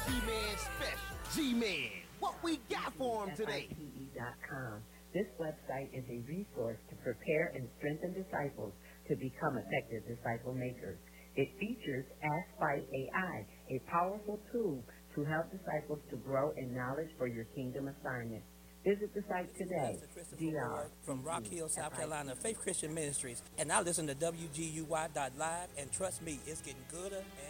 G-Man special. G-Man, what we got for him today? FIPE.com. This website is a resource to prepare and strengthen disciples to become effective disciple makers. It features Ask Fight AI, a powerful tool to help disciples to grow in knowledge for your kingdom assignment. Visit the site today. DR from Rock Hill, South Carolina, Faith Christian Ministries, and I listen to WGUY.live, and trust me, it's getting gooder and